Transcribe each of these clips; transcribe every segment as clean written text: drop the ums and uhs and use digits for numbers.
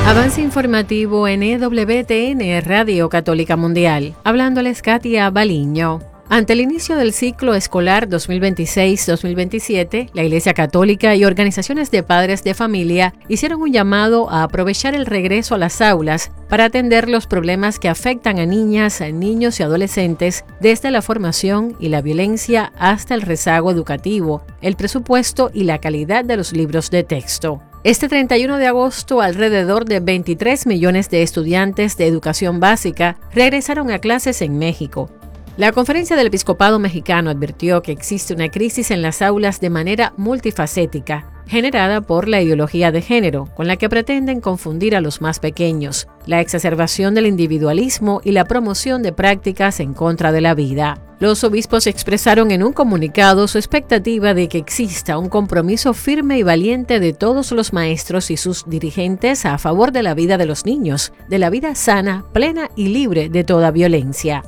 Avance informativo en EWTN, Radio Católica Mundial. Hablándoles Katia Baliño. Ante el inicio del ciclo escolar 2026-2027, la Iglesia Católica y organizaciones de padres de familia hicieron un llamado a aprovechar el regreso a las aulas para atender los problemas que afectan a niñas, niños y adolescentes, desde la formación y la violencia hasta el rezago educativo, el presupuesto y la calidad de los libros de texto. Este 31 de agosto, alrededor de 23 millones de estudiantes de educación básica regresaron a clases en México. La Conferencia del Episcopado Mexicano advirtió que existe una crisis en las aulas de manera multifacética, generada por la ideología de género, con la que pretenden confundir a los más pequeños, la exacerbación del individualismo y la promoción de prácticas en contra de la vida. Los obispos expresaron en un comunicado su expectativa de que exista un compromiso firme y valiente de todos los maestros y sus dirigentes a favor de la vida de los niños, de la vida sana, plena y libre de toda violencia.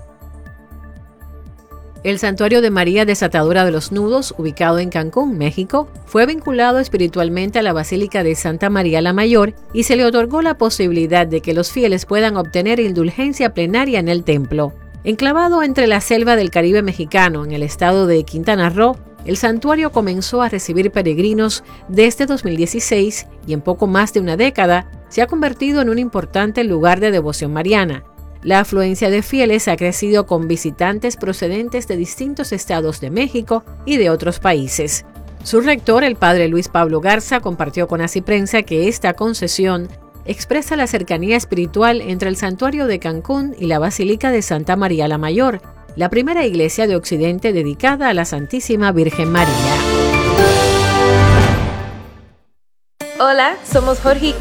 El Santuario de María Desatadora de los Nudos, ubicado en Cancún, México, fue vinculado espiritualmente a la Basílica de Santa María la Mayor y se le otorgó la posibilidad de que los fieles puedan obtener indulgencia plenaria en el templo. Enclavado entre la selva del Caribe mexicano, en el estado de Quintana Roo, el santuario comenzó a recibir peregrinos desde 2016 y en poco más de una década se ha convertido en un importante lugar de devoción mariana. La afluencia de fieles ha crecido con visitantes procedentes de distintos estados de México y de otros países. Su rector, el padre Luis Pablo Garza, compartió con Así Prensa que esta concesión expresa la cercanía espiritual entre el santuario de Cancún y la Basílica de Santa María la Mayor, la primera iglesia de Occidente dedicada a la Santísima Virgen María. Hola, somos Jorge y